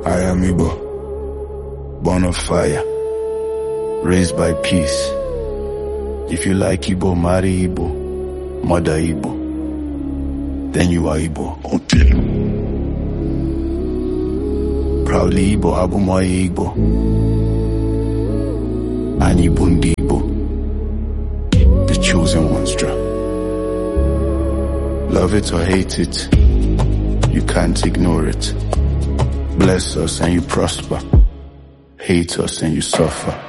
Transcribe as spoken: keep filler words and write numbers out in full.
I am Igbo, born of fire, raised by peace. If you like Igbo, marry Igbo, mother Igbo, then you are Igbo. Otilu. Proudly Igbo, Abumoye Igbo, and Ibundi Igbo, the chosen ones drum. Love it or hate it, you can't ignore it. Bless us and you prosper, hate us and you suffer.